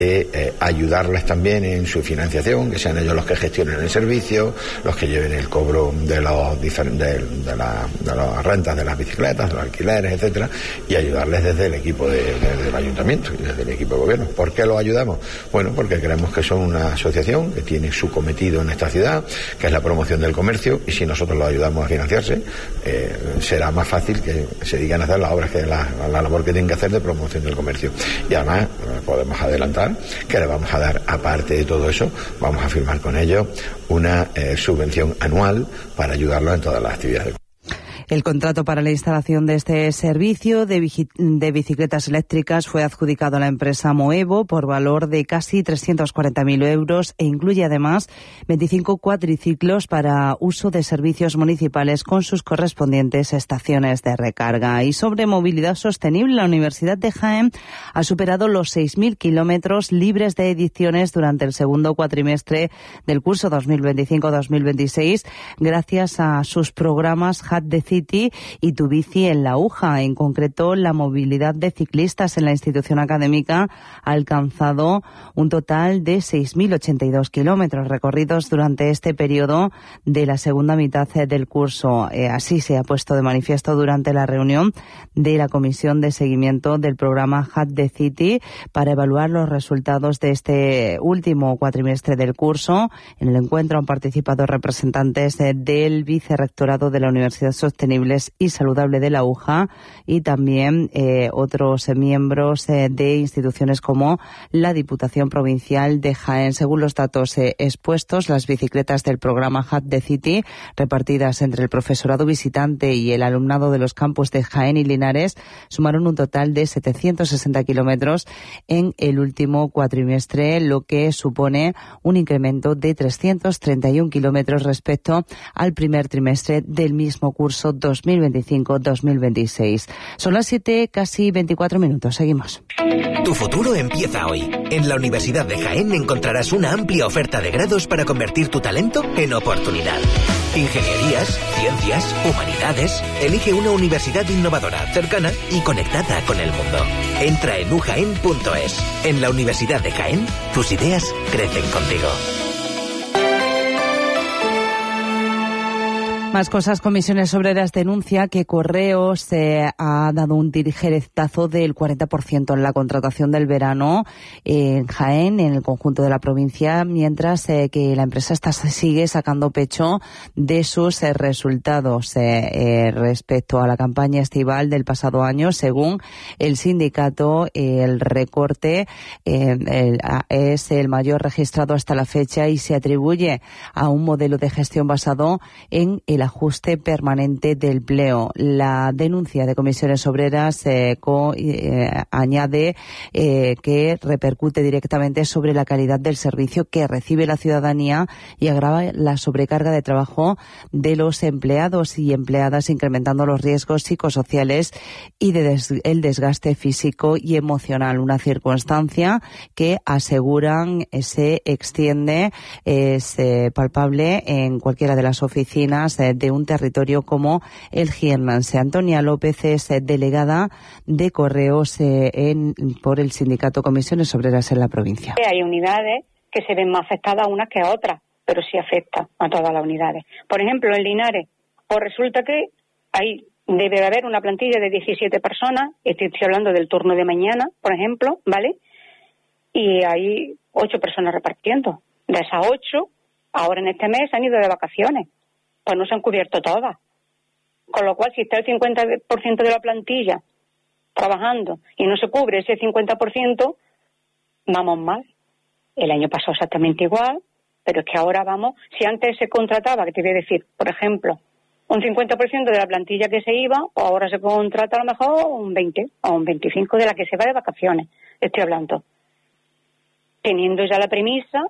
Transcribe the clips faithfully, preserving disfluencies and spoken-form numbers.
de eh, ayudarles también en su financiación, que sean ellos los que gestionen el servicio, los que lleven el cobro de los diferentes de, de, la, de las rentas de las bicicletas, de los alquileres, etcétera, y ayudarles desde el equipo de, desde el ayuntamiento y desde el equipo de gobierno. ¿Por qué los ayudamos? Bueno, porque creemos que son una asociación que tiene su cometido en esta ciudad, que es la promoción del comercio, y si nosotros los ayudamos a financiarse, eh, será más fácil que se digan a hacer las obras que la, la labor que tienen que hacer de promoción del comercio. Y además eh, podemos adelantar que le vamos a dar, aparte de todo eso, vamos a firmar con ellos una eh, subvención anual para ayudarlos en todas las actividades. El contrato para la instalación de este servicio de, de bicicletas eléctricas fue adjudicado a la empresa Moevo por valor de casi trescientos cuarenta mil euros e incluye además veinticinco cuatriciclos para uso de servicios municipales con sus correspondientes estaciones de recarga. Y sobre movilidad sostenible, la Universidad de Jaén ha superado los seis mil kilómetros libres de ediciones durante el segundo cuatrimestre del curso dos mil veinticinco dos mil veintiséis gracias a sus programas Hat de City y Tu Bici en la Aguja. En concreto, la movilidad de ciclistas en la institución académica ha alcanzado un total de seis mil ochenta y dos kilómetros recorridos durante este periodo de la segunda mitad del curso. Eh, así se ha puesto de manifiesto durante la reunión de la Comisión de Seguimiento del programa Hat de City para evaluar los resultados de este último cuatrimestre del curso. En el encuentro han participado representantes eh, del Vicerrectorado de la Universidad Sostenibles y Saludable de la Aguja y también eh, otros eh, miembros eh, de instituciones como la Diputación Provincial de Jaén. Según los datos eh, expuestos, las bicicletas del programa Hat de City, repartidas entre el profesorado visitante y el alumnado de los campus de Jaén y Linares, sumaron un total de setecientos sesenta kilómetros en el último cuatrimestre, lo que supone un incremento de trescientos treinta y un kilómetros respecto al primer trimestre del mismo curso dos mil veinticinco dos mil veintiséis. Son las siete, casi veinticuatro minutos. Seguimos. Tu futuro empieza hoy. En la Universidad de Jaén encontrarás una amplia oferta de grados para convertir tu talento en oportunidad. Ingenierías, ciencias, humanidades. Elige una universidad innovadora, cercana y conectada con el mundo. Entra en u jaén punto es. En la Universidad de Jaén, tus ideas crecen contigo. Más cosas. Comisiones Obreras denuncia que Correos eh, ha dado un tijeretazo del cuarenta por ciento en la contratación del verano en Jaén, en el conjunto de la provincia, mientras eh, que la empresa está, sigue sacando pecho de sus eh, resultados eh, eh, respecto a la campaña estival del pasado año. Según el sindicato, eh, el recorte eh, el, a, es el mayor registrado hasta la fecha y se atribuye a un modelo de gestión basado en el ajuste permanente del empleo. La denuncia de Comisiones Obreras eh, co, eh, añade eh, que repercute directamente sobre la calidad del servicio que recibe la ciudadanía y agrava la sobrecarga de trabajo de los empleados y empleadas, incrementando los riesgos psicosociales y de des, el desgaste físico y emocional. Una circunstancia que aseguran eh, se extiende, es eh, palpable en cualquiera de las oficinas eh, de un territorio como el jiennense. Antonia López es delegada de Correos eh, en, por el sindicato Comisiones Obreras en la provincia. Hay unidades que se ven más afectadas unas que a otras, pero sí afecta a todas las unidades. Por ejemplo, en Linares, pues resulta que ahí debe de haber una plantilla de diecisiete personas, estoy hablando del turno de mañana, por ejemplo, ¿vale? Y hay ocho personas repartiendo. De esas ocho, ahora en este mes han ido de vacaciones. Pues no se han cubierto todas. Con lo cual, si está el cincuenta por ciento de la plantilla trabajando y no se cubre ese cincuenta por ciento, vamos mal. El año pasado exactamente igual, pero es que ahora vamos, si antes se contrataba, que te voy a decir, por ejemplo, un cincuenta por ciento de la plantilla que se iba, o ahora se contrata a lo mejor un veinte o un veinticinco de la que se va de vacaciones, estoy hablando. Teniendo ya la premisa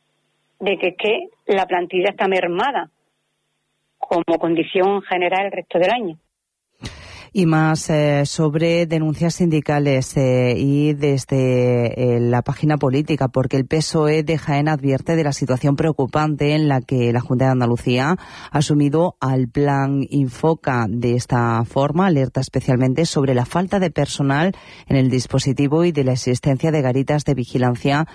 de que, que la plantilla está mermada como condición general el resto del año. Y más eh, sobre denuncias sindicales eh, y desde eh, la página política, porque el P S O E de Jaén advierte de la situación preocupante en la que la Junta de Andalucía ha asumido al plan Infoca. De esta forma, alerta especialmente sobre la falta de personal en el dispositivo y de la existencia de garitas de vigilancia